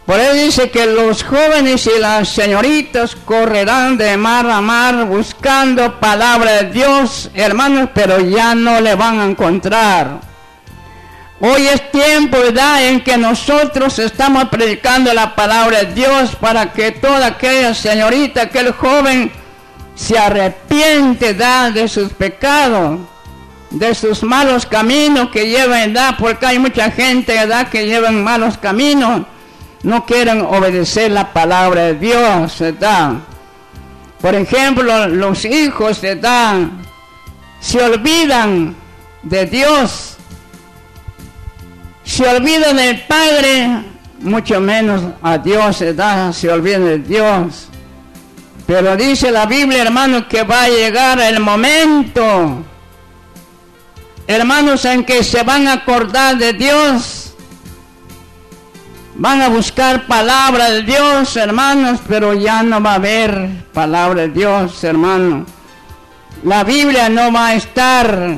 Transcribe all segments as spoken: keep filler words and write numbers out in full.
Por eso dice que los jóvenes y las señoritas correrán de mar a mar buscando palabra de Dios, hermanos, pero ya no le van a encontrar. Hoy es tiempo, ¿verdad?, en que nosotros estamos predicando la palabra de Dios para que toda aquella señorita, aquel joven, se arrepiente, ¿verdad?, de sus pecados, de sus malos caminos que llevan, ¿verdad?, porque hay mucha gente, ¿verdad?, que llevan malos caminos, no quieren obedecer la palabra de Dios, ¿verdad? Por ejemplo, los hijos, ¿verdad?, se olvidan de Dios, se olvidan del Padre, mucho menos a Dios, ¿verdad?, se olvidan de Dios. Pero dice la Biblia, hermanos, que va a llegar el momento, hermanos, en que se van a acordar de Dios, van a buscar palabra de Dios, hermanos, pero ya no va a haber palabra de Dios, hermanos. La Biblia no va a estar.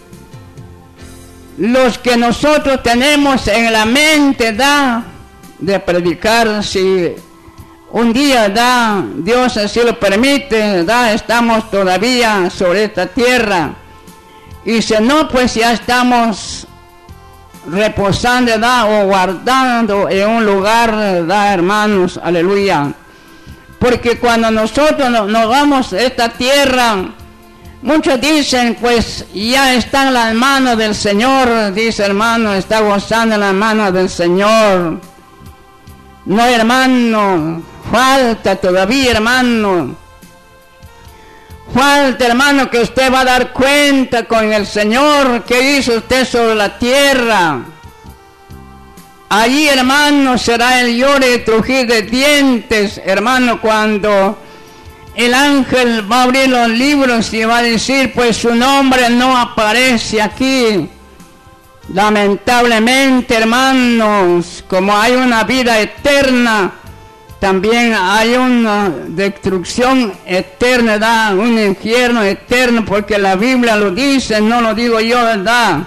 Los que nosotros tenemos en la mente, da, de predicar, si un día, da, Dios así lo permite, da, estamos todavía sobre esta tierra, y si no, pues ya estamos reposando, da, o guardando en un lugar, da, hermanos, aleluya. Porque cuando nosotros nos, nos vamos a esta tierra, muchos dicen, pues ya está en las manos del Señor, dice hermano, está gozando en las manos del Señor. No, hermano, falta todavía, hermano. Falta, hermano, que usted va a dar cuenta con el Señor que hizo usted sobre la tierra. Allí, hermano, será el lloro y crujir de dientes, hermano, cuando el ángel va a abrir los libros y va a decir, pues su nombre no aparece aquí. Lamentablemente, hermanos, como hay una vida eterna, también hay una destrucción eterna, ¿verdad?, un infierno eterno, porque la Biblia lo dice, no lo digo yo, ¿verdad?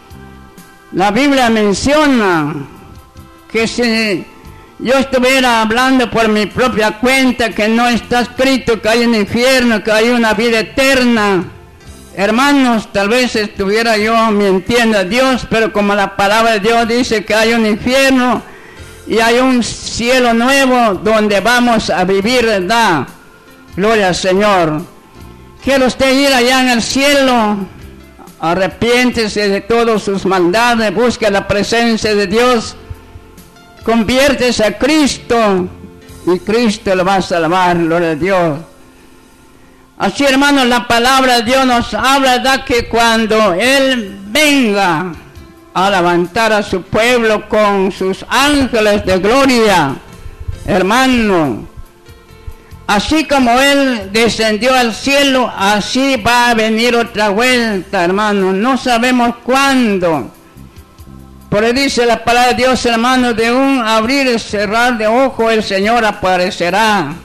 La Biblia menciona que si yo estuviera hablando por mi propia cuenta, que no está escrito que hay un infierno, que hay una vida eterna, hermanos, tal vez estuviera yo mintiendo a Dios, pero como la palabra de Dios dice que hay un infierno y hay un cielo nuevo donde vamos a vivir, ¿verdad? Gloria al Señor. ¿Quiere usted ir allá en el cielo? Arrepiéntese de todas sus maldades, busque la presencia de Dios, conviértese a Cristo y Cristo lo va a salvar, gloria a Dios. Así, hermanos, la palabra de Dios nos habla de que cuando Él venga a levantar a su pueblo con sus ángeles de gloria, hermano, así como Él descendió al cielo, así va a venir otra vuelta, hermano. No sabemos cuándo. Por ahí dice la palabra de Dios, hermano, de un abrir y cerrar de ojo el Señor aparecerá.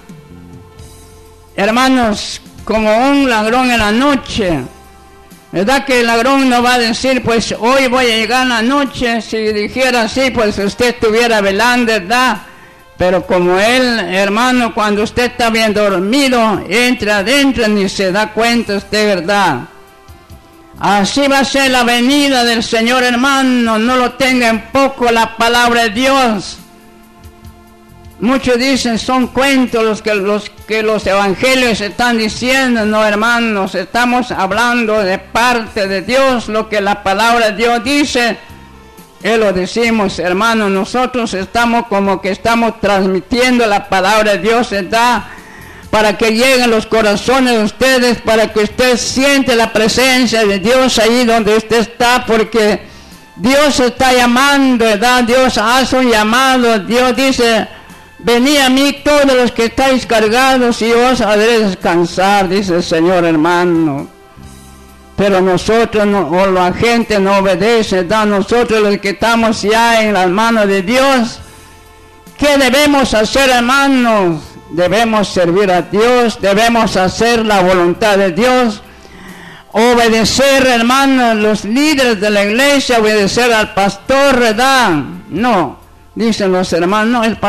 Hermanos, como un ladrón en la noche. ¿Verdad que el ladrón no va a decir, pues hoy voy a llegar en la noche? Si dijera así, pues usted estuviera velando, ¿verdad? Pero como él, hermano, cuando usted está bien dormido, entra adentro ni se da cuenta usted, ¿verdad? Así va a ser la venida del Señor, hermano. No lo tenga en poco la palabra de Dios. Muchos dicen, son cuentos los que los, que los evangelios están diciendo. No, hermanos, estamos hablando de parte de Dios, lo que la palabra de Dios dice. Él lo decimos, hermanos, nosotros estamos como que estamos transmitiendo la palabra de Dios, ¿verdad?, para que lleguen los corazones de ustedes, para que usted siente la presencia de Dios ahí donde usted está, porque Dios está llamando, ¿verdad? Dios hace un llamado. Dios dice, venid a mí todos los que estáis cargados y os haré descansar, dice el Señor, hermano. Pero nosotros, no, o la gente no obedece, ¿verdad? Nosotros los que estamos ya en las manos de Dios, ¿qué debemos hacer, hermanos? Debemos servir a Dios, debemos hacer la voluntad de Dios, obedecer, hermanos, los líderes de la iglesia, obedecer al pastor, ¿verdad? No, dicen los hermanos, no, el pastor